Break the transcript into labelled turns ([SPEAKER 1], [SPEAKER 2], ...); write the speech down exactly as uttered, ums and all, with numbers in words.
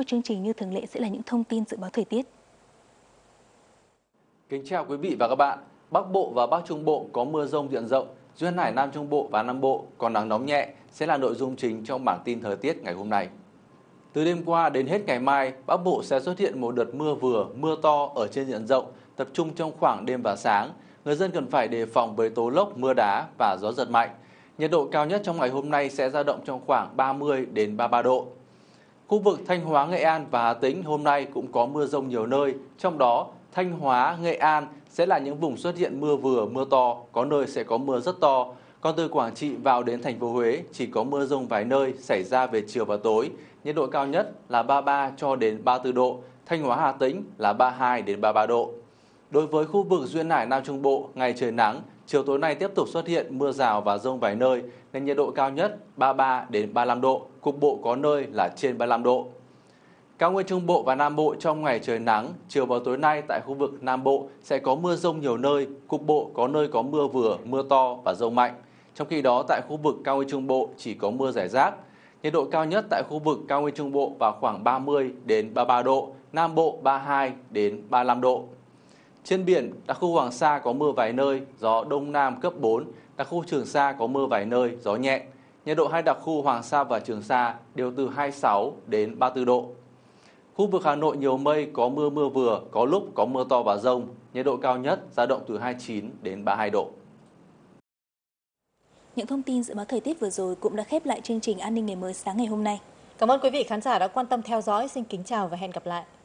[SPEAKER 1] của chương trình như thường lệ sẽ là những thông tin dự báo thời tiết.
[SPEAKER 2] Kính chào quý vị và các bạn. Bắc Bộ và Bắc Trung Bộ có mưa rông diện rộng, duyên hải Nam Trung Bộ và Nam Bộ có nắng nóng nhẹ sẽ là nội dung chính trong bản tin thời tiết ngày hôm nay. Từ đêm qua đến hết ngày mai, Bắc Bộ sẽ xuất hiện một đợt mưa vừa, mưa to ở trên diện rộng, tập trung trong khoảng đêm và sáng. Người dân cần phải đề phòng với tố lốc, mưa đá và gió giật mạnh. Nhiệt độ cao nhất trong ngày hôm nay sẽ dao động trong khoảng ba mươi đến ba mươi ba độ. Khu vực Thanh Hóa, Nghệ An và Hà Tĩnh hôm nay cũng có mưa rông nhiều nơi, trong đó Thanh Hóa, Nghệ An sẽ là những vùng xuất hiện mưa vừa, mưa to, có nơi sẽ có mưa rất to. Còn từ Quảng Trị vào đến thành phố Huế chỉ có mưa rông vài nơi xảy ra về chiều và tối. Nhiệt độ cao nhất là ba mươi ba cho đến ba mươi tư độ, Thanh Hóa, Hà Tĩnh là ba mươi hai đến ba mươi ba độ. Đối với khu vực duyên hải Nam Trung Bộ, ngày trời nắng, chiều tối nay tiếp tục xuất hiện mưa rào và dông vài nơi, nên nhiệt độ cao nhất ba mươi ba đến ba mươi lăm độ, cục bộ có nơi là trên ba mươi lăm độ. Cao nguyên Trung Bộ và Nam Bộ trong ngày trời nắng, chiều vào tối nay tại khu vực Nam Bộ sẽ có mưa rông nhiều nơi, cục bộ có nơi có mưa vừa, mưa to và dông mạnh. Trong khi đó tại khu vực Cao nguyên Trung Bộ chỉ có mưa rải rác. Nhiệt độ cao nhất tại khu vực Cao nguyên Trung Bộ vào khoảng ba mươi đến ba mươi ba độ, Nam Bộ ba mươi hai đến ba mươi lăm độ. Trên biển, đặc khu Hoàng Sa có mưa vài nơi, gió Đông Nam cấp bốn, đặc khu Trường Sa có mưa vài nơi, gió nhẹ. Nhiệt độ hai đặc khu Hoàng Sa và Trường Sa đều từ hai mươi sáu đến ba mươi tư độ. Khu vực Hà Nội nhiều mây, có mưa mưa vừa, có lúc có mưa to và dông. Nhiệt độ cao nhất dao động từ hai mươi chín đến ba mươi hai độ.
[SPEAKER 1] Những thông tin dự báo thời tiết vừa rồi cũng đã khép lại chương trình An ninh ngày mới sáng ngày hôm nay.
[SPEAKER 3] Cảm ơn quý vị khán giả đã quan tâm theo dõi. Xin kính chào và hẹn gặp lại.